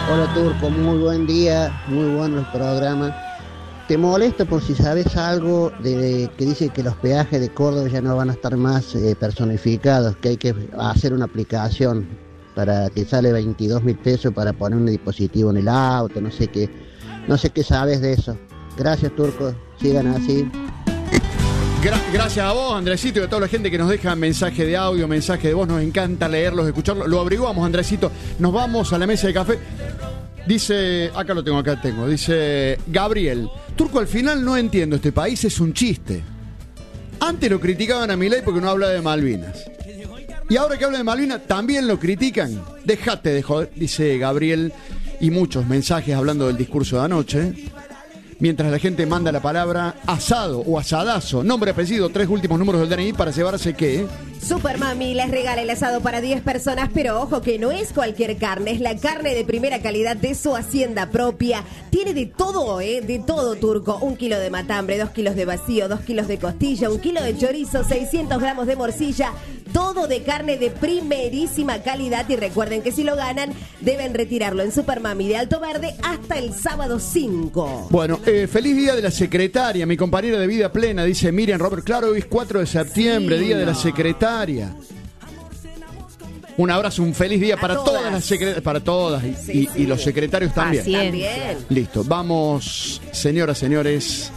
Hola Turco, muy buen día, muy bueno el programa. Te molesto por si sabes algo de que dice que los peajes de Córdoba ya no van a estar más personificados, que hay que hacer una aplicación para que sale 22.000 pesos para poner un dispositivo en el auto, no sé qué sabes de eso. Gracias Turco, sigan así. Gracias a vos, Andresito, y a toda la gente que nos deja mensaje de audio, mensaje de voz. Nos encanta leerlos, escucharlos. Lo averiguamos, Andresito. Nos vamos a la mesa de café. Dice, acá tengo. Dice Gabriel: Turco, al final no entiendo, este país es un chiste. Antes lo criticaban a Milei porque no habla de Malvinas. Y ahora que habla de Malvinas, también lo critican. Dejate de joder, dice Gabriel. Y muchos mensajes hablando del discurso de anoche. Mientras la gente manda la palabra asado o asadazo, nombre, apellido, 3 últimos números del DNI para llevarse ¿qué? Supermami les regala el asado para 10 personas, pero ojo que no es cualquier carne, es la carne de primera calidad de su hacienda propia. Tiene de todo, de todo, Turco. 1 kilo de matambre, 2 kilos de vacío, 2 kilos de costilla, 1 kilo de chorizo, 600 gramos de morcilla, todo de carne de primerísima calidad. Y recuerden que si lo ganan, deben retirarlo en Supermami de Alto Verde hasta el sábado 5. Bueno, feliz día de la secretaria, mi compañera de vida plena, dice Miriam Robert. Claro, hoy es 4 de septiembre, sí, día de la secretaria. Un abrazo, un feliz día para todas las secretarias, para todas y los secretarios también. También. Listo, vamos, señoras, señores,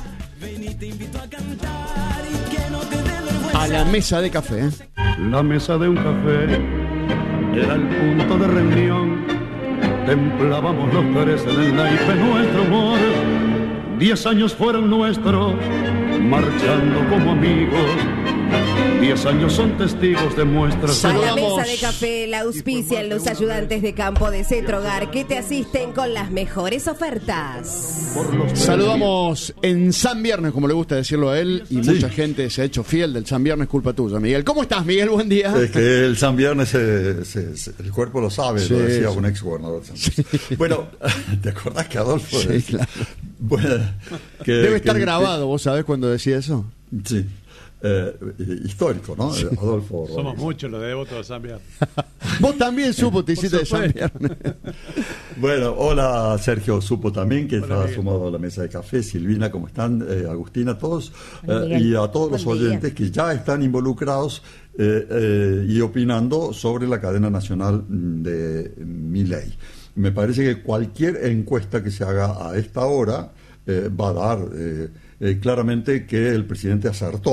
a la mesa de café. La mesa de un café era el punto de reunión. Templábamos los tres en el naipe nuestro amor. 10 años fueron nuestros, marchando como amigos. 10 años son testigos de muestras. A la mesa de café la auspician los ayudantes de campo de Cetrogar, que te asisten con las mejores ofertas. Saludamos en San Viernes, como le gusta decirlo a él, y sí, mucha gente se ha hecho fiel del San Viernes, culpa tuya, Miguel. ¿Cómo estás, Miguel? Buen día. Es que el San Viernes el cuerpo lo sabe, sí, lo decía un ex gobernador. Sí. Bueno, ¿te acordás que Adolfo? Sí, claro. Bueno, debe estar grabado, ¿vos sabés cuando decía eso? Sí. Histórico, ¿no? Sí. Adolfo Rodríguez. Somos muchos los de devotos de San Viernes. Vos también supo, te hiciste de San Viernes. Bueno, hola Sergio, supo también que está sumado a la mesa de café. Silvina, ¿cómo están? Agustina, todos. Y a todos los oyentes que ya están involucrados y opinando sobre la cadena nacional de Milei. Me parece que cualquier encuesta que se haga a esta hora va a dar claramente que el presidente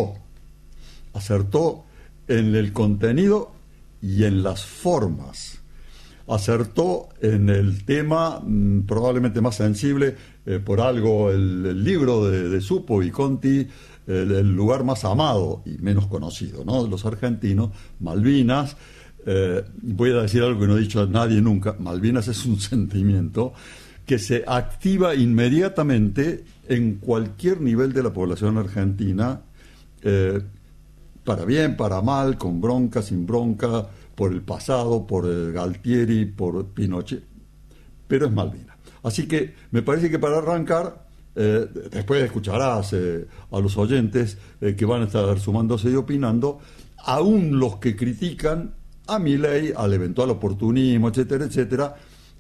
acertó en el contenido y en las formas, acertó en el tema probablemente más sensible, por algo el libro de Supo y Conti, el lugar más amado y menos conocido, ¿no?, de los argentinos, Malvinas. Voy a decir algo que no he dicho a nadie nunca: Malvinas es un sentimiento que se activa inmediatamente en cualquier nivel de la población argentina, para bien, para mal, con bronca, sin bronca, por el pasado, por Galtieri, por Pinochet, pero es Malvinas. Así que me parece que para arrancar, después escucharás a los oyentes que van a estar sumándose y opinando, aún los que critican a Milei, al eventual oportunismo, etcétera, etcétera,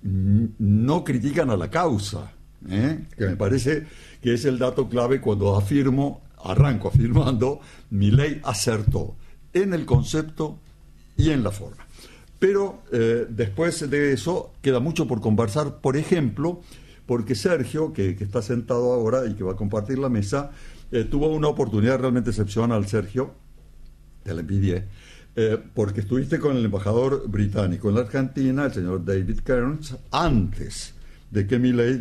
no critican a la causa, que me parece que es el dato clave cuando arranco afirmando: Milei acertó en el concepto y en la forma. Pero después de eso queda mucho por conversar, por ejemplo, porque Sergio, que está sentado ahora y que va a compartir la mesa, tuvo una oportunidad realmente excepcional, Sergio, te la envidié, porque estuviste con el embajador británico en la Argentina, el señor David Kearns, antes de que Milei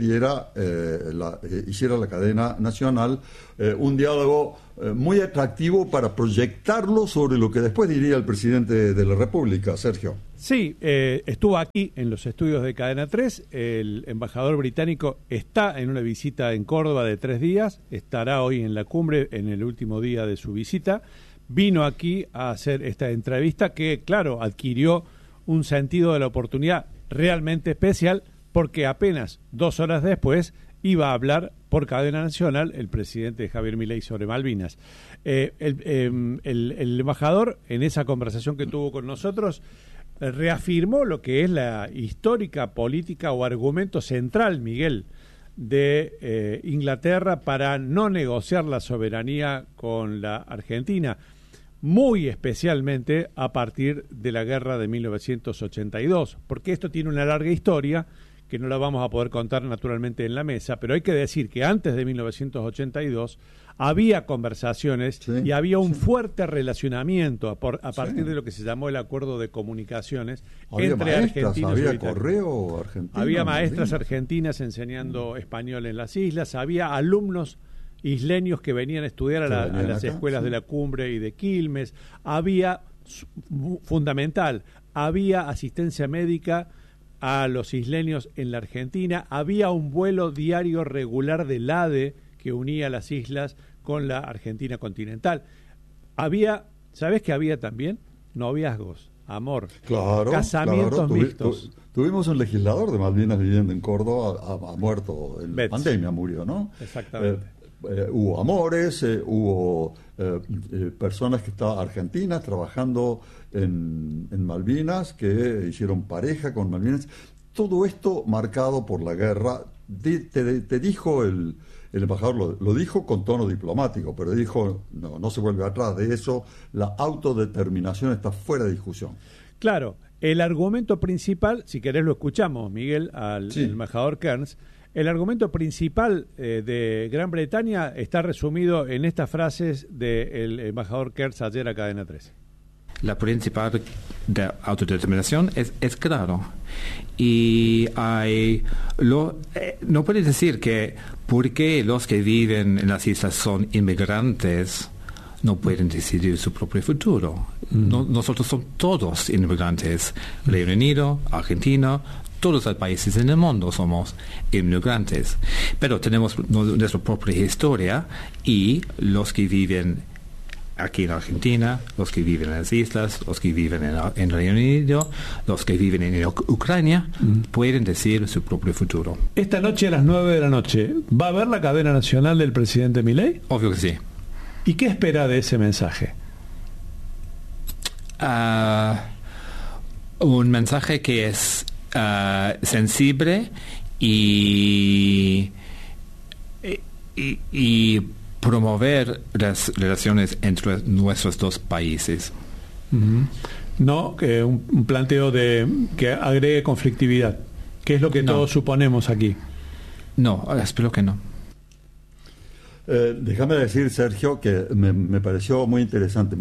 hiciera la cadena nacional, un diálogo muy atractivo para proyectarlo sobre lo que después diría el presidente de la República, Sergio. Sí, estuvo aquí en los estudios de Cadena 3, el embajador británico está en una visita en Córdoba de 3 días, estará hoy en la cumbre en el último día de su visita, vino aquí a hacer esta entrevista que, claro, adquirió un sentido de la oportunidad realmente especial, porque apenas 2 horas después iba a hablar por cadena nacional el presidente Javier Milei sobre Malvinas. El embajador, en esa conversación que tuvo con nosotros, reafirmó lo que es la histórica política o argumento central, Miguel, de Inglaterra para no negociar la soberanía con la Argentina, muy especialmente a partir de la guerra de 1982, porque esto tiene una larga historia que no la vamos a poder contar naturalmente en la mesa, pero hay que decir que antes de 1982 había conversaciones y había un fuerte relacionamiento a partir de lo que se llamó el acuerdo de comunicaciones entre argentinos y británicos. Correo argentino. Había maestras argentinas enseñando español en las islas, había alumnos isleños que venían a estudiar a las escuelas de la Cumbre y de Quilmes, había, fundamental, había asistencia médica a los isleños en la Argentina, había un vuelo diario regular del ADE que unía las islas con la Argentina continental. Había, ¿sabes qué había también? Noviazgos, amor, casamientos mixtos. Tuvimos un legislador de Malvinas viviendo en Córdoba, ha muerto en la pandemia, murió, ¿no? Exactamente. Hubo amores, hubo personas que estaban argentinas trabajando en Malvinas, que hicieron pareja con Malvinas. Todo esto marcado por la guerra. Te dijo el embajador, lo dijo con tono diplomático, pero dijo, no se vuelve atrás de eso, la autodeterminación está fuera de discusión. Claro, el argumento principal, si querés lo escuchamos, Miguel, al embajador Kearns. El argumento principal de Gran Bretaña está resumido en estas frases del embajador Kearns ayer a Cadena 13. La principal de autodeterminación es claro. Y no puedes decir que porque los que viven en las islas son inmigrantes no pueden decidir su propio futuro. Nosotros somos todos inmigrantes. Reino Unido, Argentina, todos los países en el mundo somos inmigrantes. Pero tenemos nuestra propia historia y los que viven aquí en Argentina, los que viven en las islas, los que viven en Reino Unido, los que viven en Ucrania, pueden decidir su propio futuro. Esta noche a las 9 de la noche, ¿va a haber la cadena nacional del presidente Milei? Obvio que sí. ¿Y qué espera de ese mensaje? Un mensaje que es sensible y promover las relaciones entre nuestros dos países. No, que un planteo que agregue conflictividad, que es lo que todos suponemos aquí. No, espero que no. Déjame decir, Sergio, que me pareció muy interesante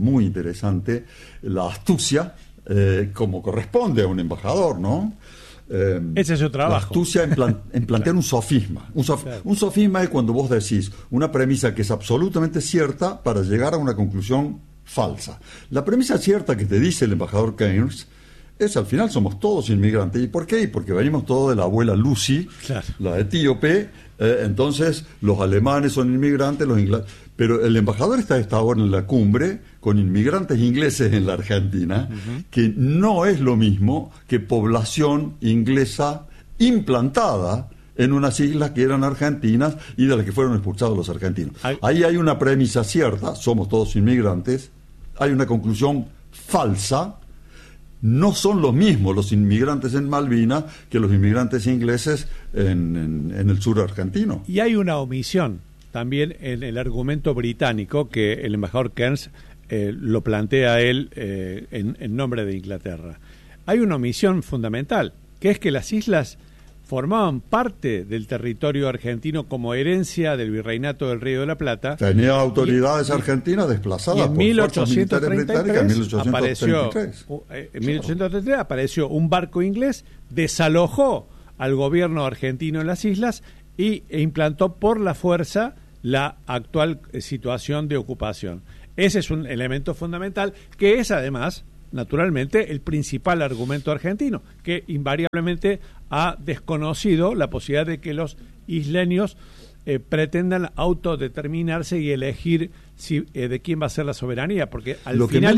la astucia, como corresponde a un embajador, ¿no? Ese es su trabajo. La astucia en plantear un sofisma. Un sofisma es cuando vos decís una premisa que es absolutamente cierta para llegar a una conclusión falsa. La premisa cierta que te dice el embajador Kearns es: al final somos todos inmigrantes. ¿Y por qué? Porque venimos todos de la abuela Lucy, la etíope. Entonces los alemanes son inmigrantes, los ingleses. Pero el embajador está ahora en la cumbre con inmigrantes ingleses en la Argentina, que no es lo mismo que población inglesa implantada en unas islas que eran argentinas y de las que fueron expulsados los argentinos. Ahí hay una premisa cierta: somos todos inmigrantes. Hay una conclusión falsa: no son los mismos los inmigrantes en Malvinas que los inmigrantes ingleses en el sur argentino. Y hay una omisión también en el argumento británico que el embajador Kearns lo plantea él en nombre de Inglaterra. Hay una omisión fundamental, que es que las islas formaban parte del territorio argentino como herencia del virreinato del Río de la Plata. Tenía autoridades argentinas desplazadas por fuerzas militares británicas en 1833. En 1833 apareció un barco inglés, desalojó al gobierno argentino en las islas e implantó por la fuerza la actual situación de ocupación. Ese es un elemento fundamental, que es además, naturalmente, el principal argumento argentino, que invariablemente ha desconocido la posibilidad de que los isleños pretendan autodeterminarse y elegir de quién va a ser la soberanía, porque al lo final...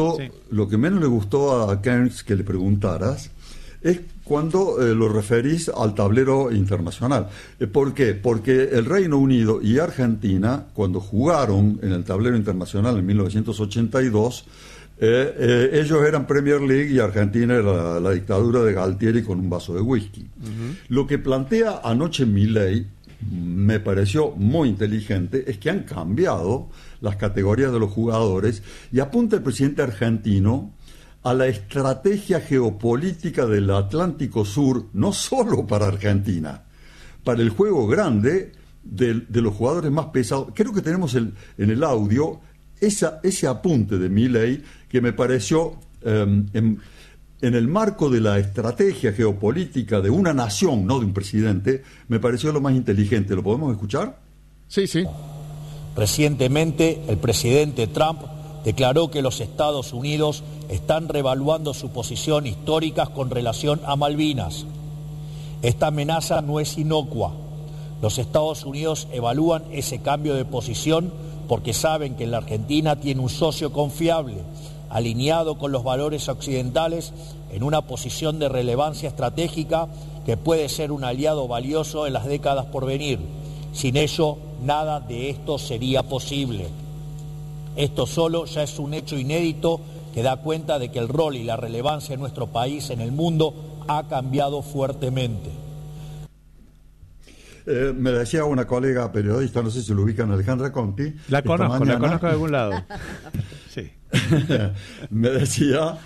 Lo que menos le gustó a Kearns que le preguntaras es cuando lo referís al tablero internacional. ¿Por qué? Porque el Reino Unido y Argentina, cuando jugaron en el tablero internacional en 1982, Ellos eran Premier League y Argentina era la dictadura de Galtieri con un vaso de whisky. Lo que plantea anoche Milei me pareció muy inteligente, es que han cambiado las categorías de los jugadores y apunta el presidente argentino a la estrategia geopolítica del Atlántico Sur, no solo para Argentina, para el juego grande de los jugadores más pesados. Creo que tenemos en el audio ese apunte de Milei que me pareció, en el marco de la estrategia geopolítica de una nación, no de un presidente, me pareció lo más inteligente. ¿Lo podemos escuchar? Sí, sí. Recientemente, el presidente Trump declaró que los Estados Unidos están reevaluando su posición histórica con relación a Malvinas. Esta amenaza no es inocua. Los Estados Unidos evalúan ese cambio de posición porque saben que la Argentina tiene un socio confiable, alineado con los valores occidentales, en una posición de relevancia estratégica que puede ser un aliado valioso en las décadas por venir. Sin ello, nada de esto sería posible. Esto solo ya es un hecho inédito que da cuenta de que el rol y la relevancia de nuestro país en el mundo ha cambiado fuertemente. Me decía una colega periodista, no sé si lo ubican, Alejandra Conti. La conozco de algún lado. Sí. Me decía,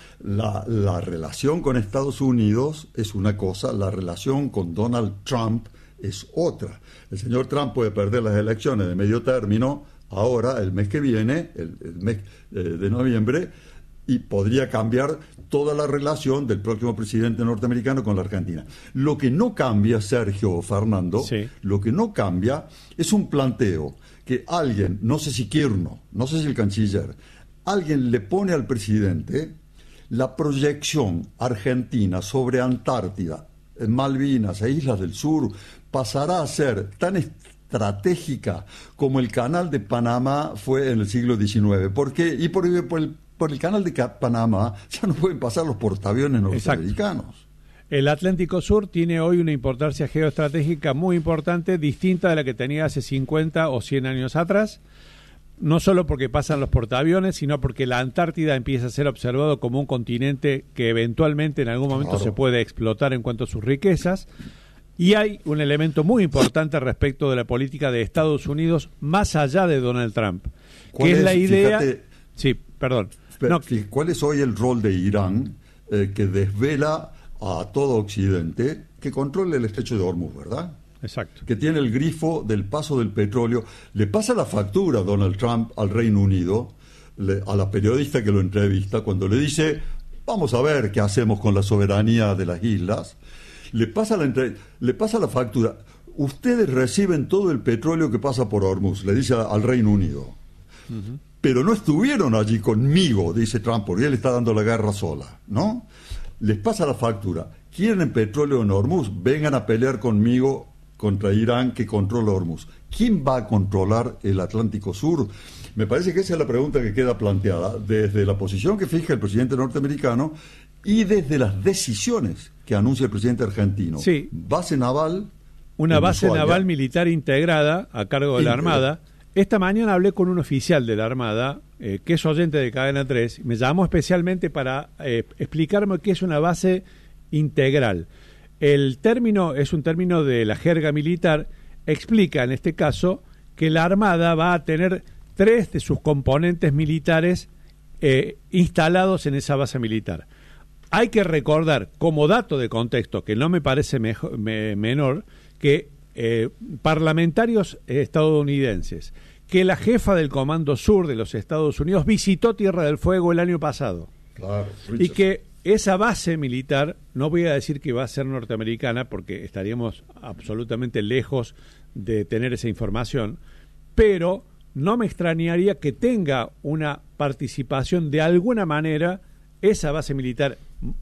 la relación con Estados Unidos es una cosa, la relación con Donald Trump es otra. El señor Trump puede perder las elecciones de medio término ahora, el mes que viene, el mes de noviembre, y podría cambiar toda la relación del próximo presidente norteamericano con la Argentina. Lo que no cambia, Sergio o Fernando, sí, lo que no cambia es un planteo que alguien, no sé si Kirchner, no sé si el canciller, alguien le pone al presidente la proyección argentina sobre Antártida, Malvinas e Islas del Sur pasará a ser tan estratégica como el canal de Panamá fue en el siglo XIX. ¿Por qué? Y por el canal de Panamá ya no pueden pasar los portaaviones norteamericanos. Exacto. El Atlántico Sur tiene hoy una importancia geoestratégica muy importante, distinta de la que tenía hace 50 o 100 años atrás, no solo porque pasan los portaaviones, sino porque la Antártida empieza a ser observado como un continente que eventualmente en algún momento se puede explotar en cuanto a sus riquezas. Y hay un elemento muy importante respecto de la política de Estados Unidos más allá de Donald Trump, que es la idea... Fíjate, sí, perdón. ¿Cuál es hoy el rol de Irán que desvela a todo Occidente que controla el estrecho de Hormuz, verdad? Exacto. Que tiene el grifo del paso del petróleo. Le pasa la factura a Donald Trump al Reino Unido, a la periodista que lo entrevista, cuando le dice, vamos a ver qué hacemos con la soberanía de las islas. Le pasa la factura. Ustedes reciben todo el petróleo que pasa por Hormuz, le dice al Reino Unido. Uh-huh. Pero no estuvieron allí conmigo, dice Trump, porque él está dando la guerra sola, ¿no? Les pasa la factura. ¿Quieren petróleo en Hormuz? Vengan a pelear conmigo contra Irán, que controla Hormuz. ¿Quién va a controlar el Atlántico Sur? Me parece que esa es la pregunta que queda planteada desde la posición que fija el presidente norteamericano y desde las decisiones que anuncia el presidente argentino. Sí. Base naval. Una base naval militar integrada a cargo de la Armada. Esta mañana hablé con un oficial de la Armada, que es oyente de Cadena 3, me llamó especialmente para explicarme qué es una base integral. El término es un término de la jerga militar, explica en este caso que la Armada va a tener 3 de sus componentes militares instalados en esa base militar. Hay que recordar, como dato de contexto, que no me parece menor, que parlamentarios estadounidenses, que la jefa del Comando Sur de los Estados Unidos visitó Tierra del Fuego el año pasado. Claro, y que esa base militar, no voy a decir que va a ser norteamericana, porque estaríamos absolutamente lejos de tener esa información, pero no me extrañaría que tenga una participación de alguna manera esa base militar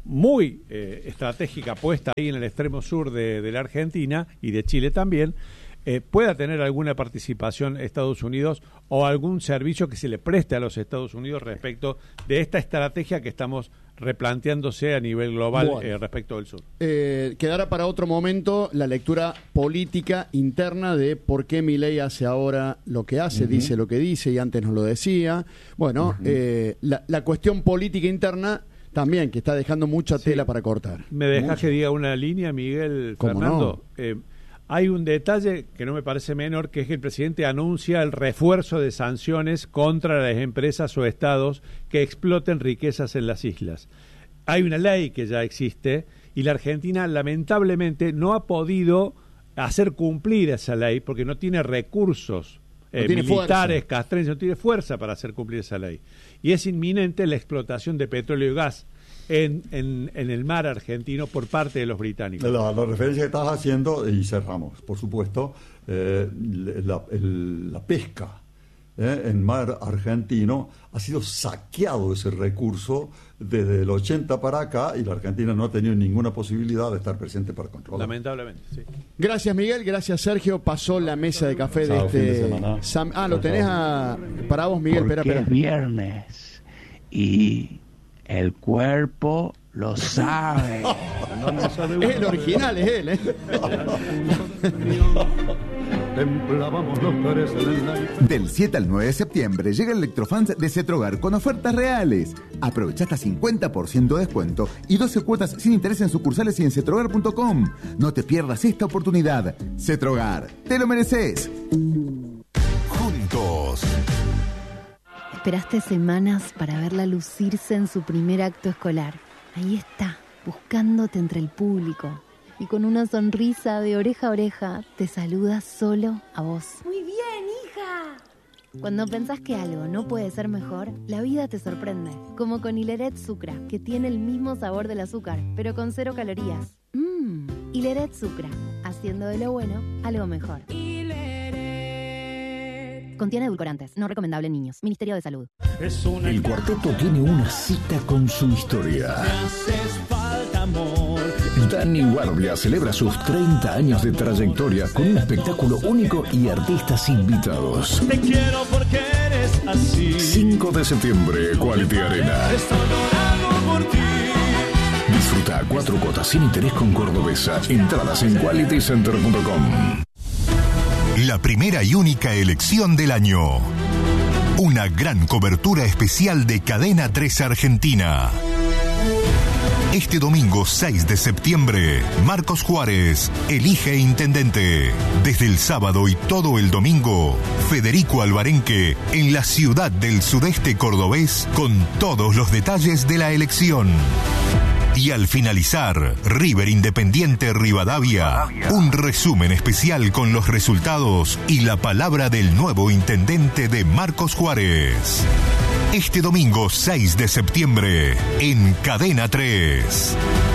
muy estratégica puesta ahí en el extremo sur de la Argentina y de Chile también, pueda tener alguna participación Estados Unidos o algún servicio que se le preste a los Estados Unidos respecto de esta estrategia que estamos replanteándose a nivel global Bueno. respecto del sur. Quedará para otro momento la lectura política interna de por qué Milei hace ahora lo que hace, dice lo que dice y antes nos lo decía. Bueno, la cuestión política interna también, que está dejando mucha tela para cortar. ¿Me dejas que diga una línea, Miguel, ¿Cómo Fernando? Hay un detalle que no me parece menor, que es que el presidente anuncia el refuerzo de sanciones contra las empresas o estados que exploten riquezas en las islas. Hay una ley que ya existe y la Argentina lamentablemente no ha podido hacer cumplir esa ley porque no tiene recursos militares, castrenses, no tiene fuerza para hacer cumplir esa ley. Y es inminente la explotación de petróleo y gas en el mar argentino por parte de los británicos. La referencia que estás haciendo, y cerramos, por supuesto, la pesca en mar argentino, ha sido saqueado ese recurso desde el 80 para acá y la Argentina no ha tenido ninguna posibilidad de estar presente para controlar. Lamentablemente, sí. Gracias, Miguel, gracias, Sergio. Pasó la mesa de café de Fin de este... semana. lo tenés para vos, Miguel. Porque Espera. es viernes y el cuerpo lo sabe. Es el original, es él, Templábamos los tares en el naipe. Del 7 al 9 de septiembre llega el Electrofans de Cetrogar con ofertas reales. Aprovecha hasta 50% de descuento y 12 cuotas sin interés en sucursales y en cetrogar.com. No te pierdas esta oportunidad. Cetrogar, te lo mereces. Juntos. Esperaste semanas para verla lucirse en su primer acto escolar. Ahí está, buscándote entre el público. Y con una sonrisa de oreja a oreja, te saluda solo a vos. Muy bien, hija. Cuando pensás que algo no puede ser mejor, la vida te sorprende. Como con Hileret Sucra, que tiene el mismo sabor del azúcar, pero con 0 calorías. Hileret Sucra, haciendo de lo bueno algo mejor. Contiene edulcorantes, no recomendable en niños. Ministerio de Salud. El cuarteto tiene una cita con su historia. Dani Guardia celebra sus 30 años de trayectoria con un espectáculo único y artistas invitados. Te quiero porque eres así. 5 de septiembre, Quality Arena. Estoy llorando por ti. Disfruta a 4 cuotas sin interés con Cordobesa. Entradas en qualitycenter.com. La primera y única elección del año. Una gran cobertura especial de Cadena 3 Argentina. Este domingo 6 de septiembre, Marcos Juárez elige intendente. Desde el sábado y todo el domingo, Federico Alvarenque en la ciudad del sudeste cordobés con todos los detalles de la elección. Y al finalizar, River Independiente Rivadavia, un resumen especial con los resultados y la palabra del nuevo intendente de Marcos Juárez. Este domingo 6 de septiembre, en Cadena 3.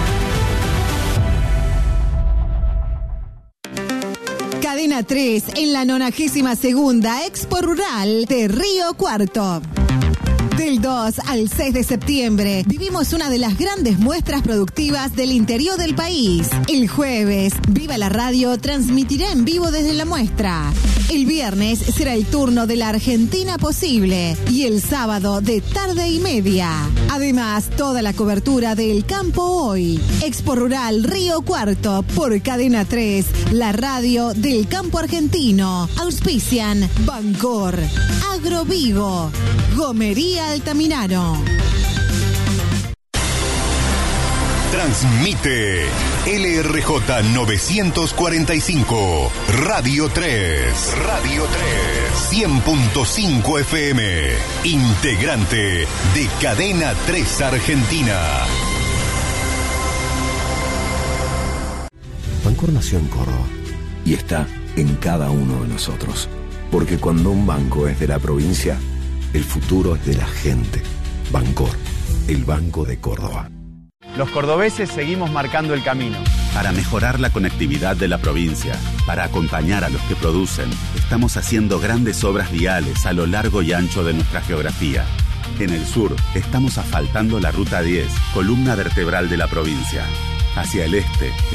Cadena 3, en la 92ª Expo Rural de Río Cuarto. Del 2 al 6 de septiembre vivimos una de las grandes muestras productivas del interior del país. El jueves, Viva la Radio transmitirá en vivo desde la muestra. El viernes será el turno de la Argentina Posible y el sábado de tarde y media. Además, toda la cobertura del Campo Hoy. Expo Rural Río Cuarto por Cadena 3, la radio del campo argentino. Auspician Bancor, Agrovivo, Gomería Altamirano. Transmite LRJ 945, Radio 3. Radio 3. 100.5 FM. Integrante de Cadena 3 Argentina. Bancor nació en Córdoba y está en cada uno de nosotros. Porque cuando un banco es de la provincia, el futuro es de la gente. Bancor, el Banco de Córdoba. Los cordobeses seguimos marcando el camino. Para mejorar la conectividad de la provincia, para acompañar a los que producen, estamos haciendo grandes obras viales a lo largo y ancho de nuestra geografía. En el sur, estamos asfaltando la Ruta 10, columna vertebral de la provincia. Hacia el este,